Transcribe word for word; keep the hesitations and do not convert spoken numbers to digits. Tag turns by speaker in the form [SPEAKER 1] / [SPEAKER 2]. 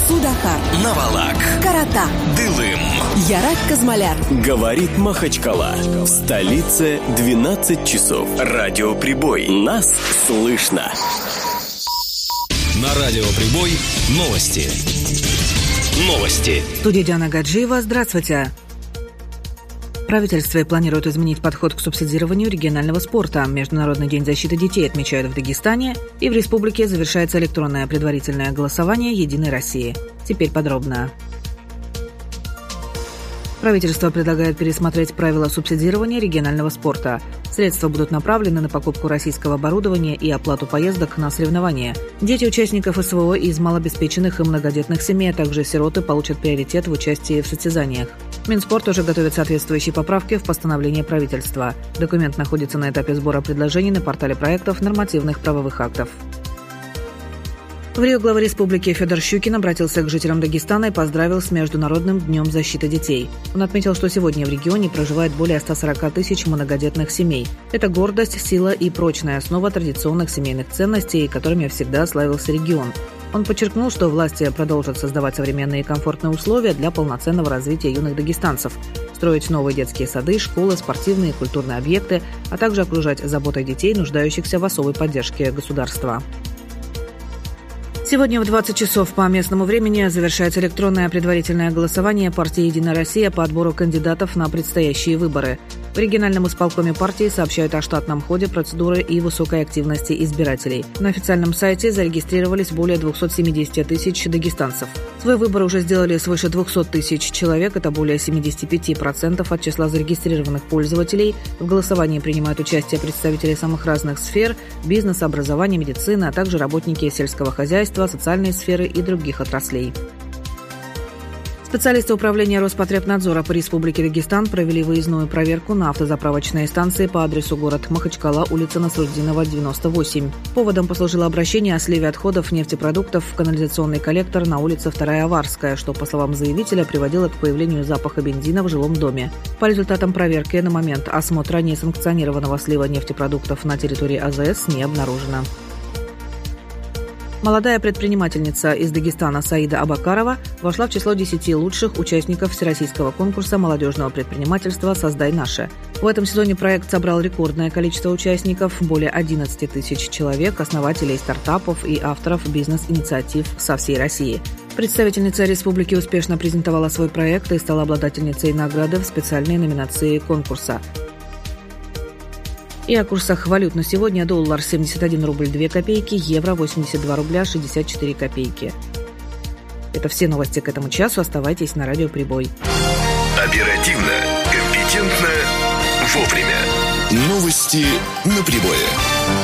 [SPEAKER 1] Судакар,
[SPEAKER 2] Навалак,
[SPEAKER 1] Карата,
[SPEAKER 2] Дылым,
[SPEAKER 1] Ярак Казмаляр.
[SPEAKER 3] Говорит Махачкала. В столице двенадцать часов. Радиоприбой. Нас слышно.
[SPEAKER 2] На Радиоприбой новости. Новости.
[SPEAKER 4] В студии Диана Гаджиева. Здравствуйте. Правительство планирует изменить подход к субсидированию регионального спорта. Международный день защиты детей отмечают в Дагестане, и в республике завершается электронное предварительное голосование «Единой России». Теперь подробно. Правительство предлагает пересмотреть правила субсидирования регионального спорта. Средства будут направлены на покупку российского оборудования и оплату поездок на соревнования. Дети участников СВО из малообеспеченных и многодетных семей, а также сироты получат приоритет в участии в состязаниях. Минспорт уже готовит соответствующие поправки в постановление правительства. Документ находится на этапе сбора предложений на портале проектов нормативных правовых актов. В Рио глава республики Федор Щукин обратился к жителям Дагестана и поздравил с Международным днем защиты детей. Он отметил, что сегодня в регионе проживает более ста сорока тысяч многодетных семей. Это гордость, сила и прочная основа традиционных семейных ценностей, которыми всегда славился регион. Он подчеркнул, что власти продолжат создавать современные и комфортные условия для полноценного развития юных дагестанцев, строить новые детские сады, школы, спортивные и культурные объекты, а также окружать заботой детей, нуждающихся в особой поддержке государства. Сегодня в двадцать часов по местному времени завершается электронное предварительное голосование партии «Единая Россия» по отбору кандидатов на предстоящие выборы. В региональном исполкоме партии сообщают о штатном ходе процедуры и высокой активности избирателей. На официальном сайте зарегистрировались более двухсот семидесяти тысяч дагестанцев. Свой выбор уже сделали свыше двухсот тысяч человек, это более семьдесят пять процентов от числа зарегистрированных пользователей. В голосовании принимают участие представители самых разных сфер – бизнеса, образования, медицины, а также работники сельского хозяйства, социальной сферы и других отраслей. Специалисты управления Роспотребнадзора по Республике Дагестан провели выездную проверку на автозаправочной станции по адресу город Махачкала, улица Насруддинова, девяносто восемь. Поводом послужило обращение о сливе отходов нефтепродуктов в канализационный коллектор на улице вторая Аварская, что, по словам заявителя, приводило к появлению запаха бензина в жилом доме. По результатам проверки на момент осмотра несанкционированного слива нефтепродуктов на территории АЗС не обнаружено. Молодая предпринимательница из Дагестана Саида Абакарова вошла в число десяти лучших участников всероссийского конкурса молодежного предпринимательства «Создай наше». В этом сезоне проект собрал рекордное количество участников – более одиннадцати тысяч человек, основателей стартапов и авторов бизнес-инициатив со всей России. Представительница республики успешно презентовала свой проект и стала обладательницей награды в специальной номинации конкурса. И о курсах валют на сегодня: доллар семьдесят один рубль две копейки, евро восемьдесят два рубля шестьдесят четыре копейки. Это все новости к этому часу. Оставайтесь на Радио Прибой.
[SPEAKER 2] Оперативно, компетентно, вовремя. Новости на Прибое.